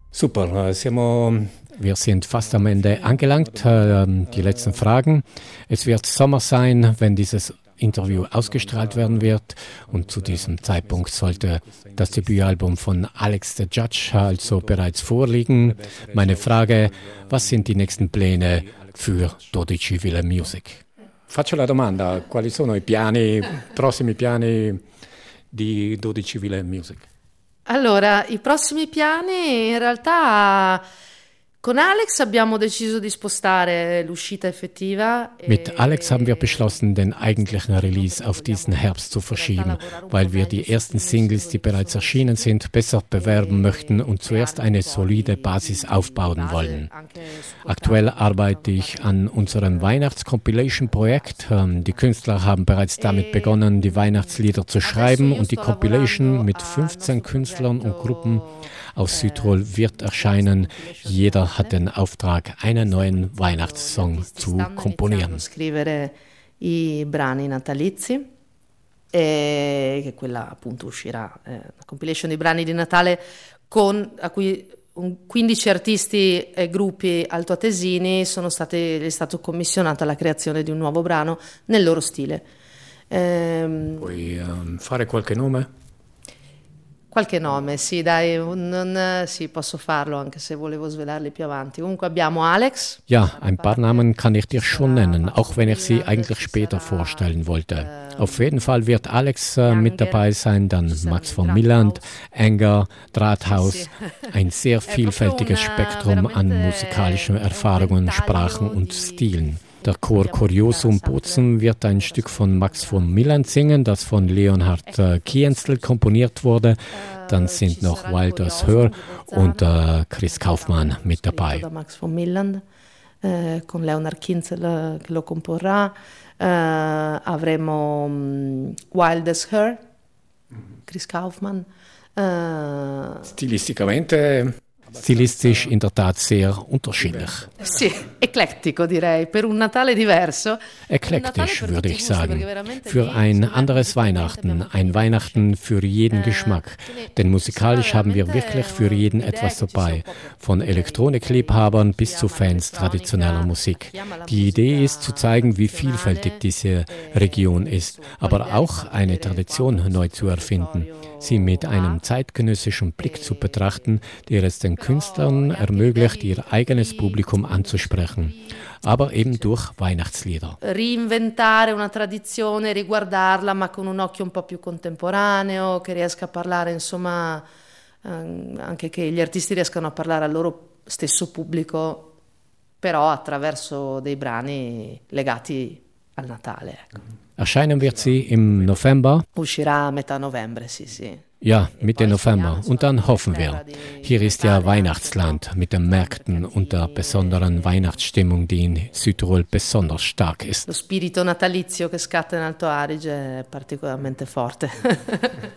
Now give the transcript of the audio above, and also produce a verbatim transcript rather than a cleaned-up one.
Super, siamo Wir sind fast am Ende angelangt. Die letzten Fragen. Es wird Sommer sein, wenn dieses Interview ausgestrahlt werden wird. Und zu diesem Zeitpunkt sollte das Debütalbum von Alex the Judge also bereits vorliegen. Meine Frage, was sind die nächsten Pläne für dodici Ville Music? Faccio la domanda, quali sono i piani, prossimi piani di dodici Ville Music? Allora, i prossimi piani in realtà con Alex abbiamo deciso di spostare l'uscita effettiva. Mit Alex haben wir beschlossen, den eigentlichen Release auf diesen Herbst zu verschieben, weil wir die ersten Singles, die bereits erschienen sind, besser bewerben möchten und zuerst eine solide Basis aufbauen wollen. Aktuell arbeite ich an unserem Weihnachts-Compilation-Projekt. Die Künstler haben bereits damit begonnen, die Weihnachtslieder zu schreiben und die Compilation mit fünfzehn Künstlern und Gruppen aus Südtirol wird erscheinen. Jeder hat den Auftrag, einen neuen Weihnachtssong zu komponieren. Scrivere i brani natalizi, e che quella appunto uscirà, eh, una compilation di brani di Natale con a cui quindici artisti e gruppi altoatesini sono stati, è stato commissionata la creazione di un nuovo brano nel loro stile. Ehm, Puoi um, fare qualche nome? Qualche nome, sì, dai, non, sì, posso farlo, anche se volevo svelarli più avanti. Comunque abbiamo Alex. Ja, ein paar Namen kann ich dir schon nennen, auch wenn ich sie eigentlich später vorstellen wollte. Auf jeden Fall wird Alex äh, mit dabei sein, dann Max von Milland, Anger, Drahthaus, ein sehr vielfältiges Spektrum an musikalischen Erfahrungen, Sprachen und Stilen. Der Chor Curiosum Bozen wird ein Stück von Max von Milland singen, das von Leonhard äh, Kienzl komponiert wurde. Dann sind noch Wild as Her und äh, Chris Kaufmann mit dabei. Max von Milland, eh, con Leonhard Kienzl che lo comporrà. Eh, avremo um, Wild as Her, Chris Kaufmann. Eh, Stilisticamente... Stilistisch in der Tat sehr unterschiedlich. Sì, eclettico direi, per un Natale diverso. Eklektisch würde ich sagen. Für ein anderes Weihnachten, ein Weihnachten für jeden Geschmack. Denn musikalisch haben wir wirklich für jeden etwas dabei. Von Elektronikliebhabern bis zu Fans traditioneller Musik. Die Idee ist zu zeigen, wie vielfältig diese Region ist, aber auch eine Tradition neu zu erfinden. Sie mit einem zeitgenössischen Blick zu betrachten, der es den Künstlern ermöglicht, ihr eigenes Publikum anzusprechen, aber eben durch Weihnachtslieder. Reinventare una tradizione, riguardarla, ma con un occhio un po' più contemporaneo, che riesca a parlare, insomma, anche che gli artisti riescano a parlare al loro stesso pubblico, però attraverso dei brani legati al Natale. Ecco. Erscheinen wird sie im November. Uscirà a metà novembre, sì, sì. Ja, Mitte November. Und dann hoffen wir. Hier ist ja Weihnachtsland mit den Märkten und der besonderen Weihnachtsstimmung, die in Südtirol besonders stark ist. Lo spirito natalizio che scatta in Alto Adige è particolarmente forte.